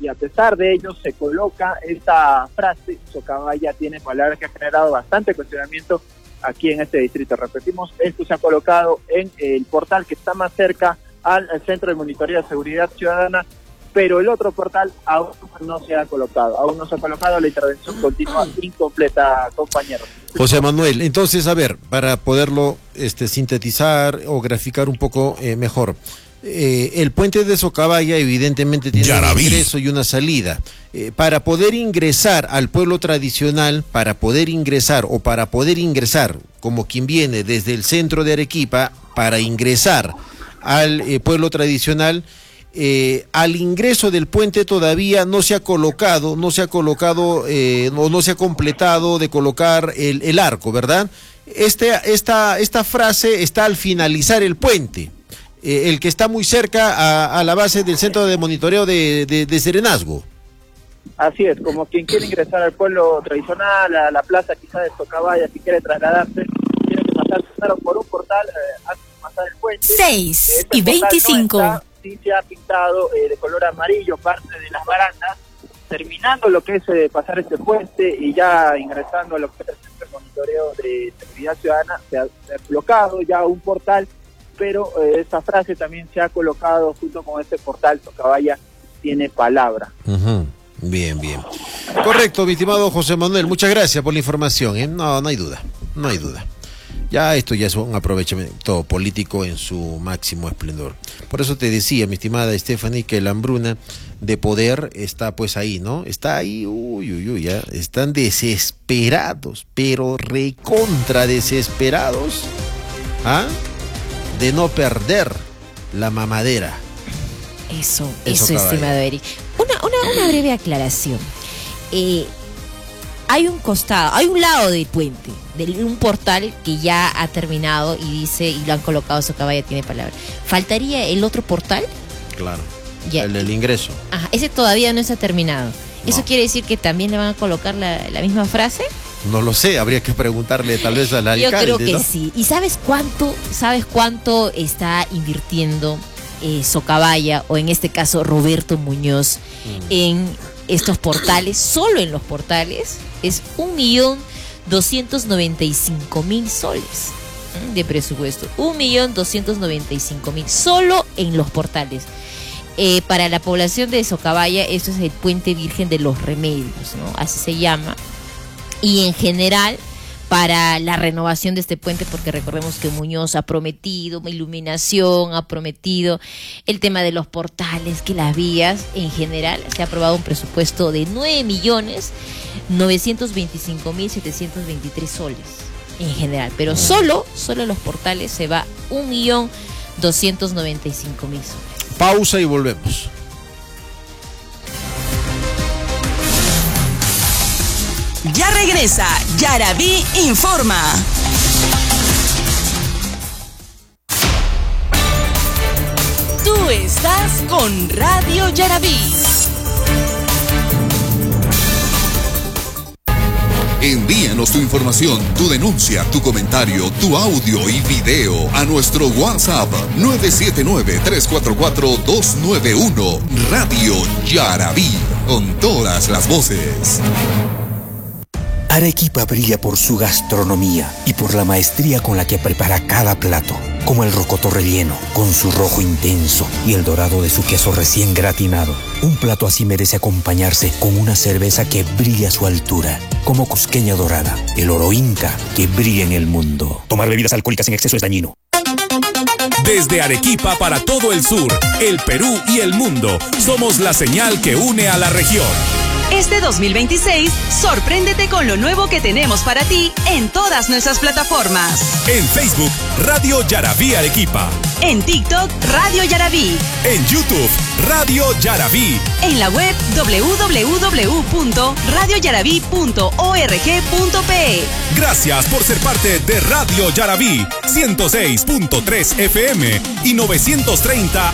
y a pesar de ello se coloca esta frase, Socabaya tiene palabras, que ha generado bastante cuestionamiento aquí en este distrito. Repetimos, esto se ha colocado en el portal que está más cerca al Centro de Monitoreo de Seguridad Ciudadana, pero el otro portal aún no se ha colocado, la intervención continua incompleta, compañeros. José Manuel, entonces, a ver, para poderlo sintetizar o graficar un poco mejor, el puente de Socabaya evidentemente tiene un ingreso y una salida. Para poder ingresar al pueblo tradicional, para poder ingresar como quien viene desde el centro de Arequipa, para ingresar al pueblo tradicional, al ingreso del puente todavía no se ha completado de colocar el arco, ¿verdad? Esta frase está al finalizar el puente, el que está muy cerca a la base del centro de monitoreo de Serenazgo. Así es, como quien quiere ingresar al pueblo tradicional, a la plaza quizá de Socabaya, si quiere trasladarse, tiene que pasar primero por un portal antes de pasar el puente. 6:25. Sí se ha pintado de color amarillo parte de las barandas, terminando lo que es pasar este puente y ya ingresando a lo que es el centro de monitoreo de seguridad ciudadana, se ha colocado ya un portal, pero esta frase también se ha colocado junto con este portal, Socabaya tiene palabra. Bien. Correcto, mi estimado José Manuel, muchas gracias por la información, No hay duda. Ya esto ya es un aprovechamiento político en su máximo esplendor. Por eso te decía, mi estimada Stephanie, que la hambruna de poder está pues ahí, ¿no? Está ahí, ya están desesperados, pero recontra desesperados, de no perder la mamadera. Eso, estimado Eric. Una breve aclaración. Hay un lado del puente, de un portal que ya ha terminado y dice, y lo han colocado, Socabaya tiene palabra. ¿Faltaría el otro portal? Claro, ya. El del ingreso. Ajá, ese todavía no se ha terminado. No. ¿Eso quiere decir que también le van a colocar la misma frase? No lo sé, habría que preguntarle tal vez al alcalde. Yo creo que ¿no? sí. ¿Y sabes cuánto está invirtiendo Socabaya, o en este caso Roberto Muñoz, en estos portales? Solo en los portales es 1.295.000 soles de presupuesto. 1.295.000 solo en los portales. Para la población de Socabaya, esto es el Puente Virgen de los Remedios, ¿no? Así se llama. Y en general, para la renovación de este puente, porque recordemos que Muñoz ha prometido iluminación, ha prometido el tema de los portales, que las vías, en general, se ha aprobado un presupuesto de 9.925.723 soles, en general. Pero solo los portales se va 1.295.000 soles. Pausa y volvemos. Ya regresa Yarabí Informa. Tú estás con Radio Yarabí. Envíanos tu información, tu denuncia, tu comentario, tu audio y video a nuestro WhatsApp 979-344-291. Radio Yarabí, con todas las voces. Arequipa brilla por su gastronomía y por la maestría con la que prepara cada plato, como el rocoto relleno, con su rojo intenso y el dorado de su queso recién gratinado. Un plato así merece acompañarse con una cerveza que brilla a su altura, como Cusqueña Dorada, el oro inca que brilla en el mundo. Tomar bebidas alcohólicas en exceso es dañino. Desde Arequipa para todo el sur, el Perú y el mundo, somos la señal que une a la región. Este 2026, sorpréndete con lo nuevo que tenemos para ti en todas nuestras plataformas. En Facebook, Radio Yarabí Arequipa. En TikTok, Radio Yarabí. En YouTube, Radio Yarabí. En la web www.radioyarabí.org.pe. Gracias por ser parte de Radio Yarabí, 106.3 FM y 930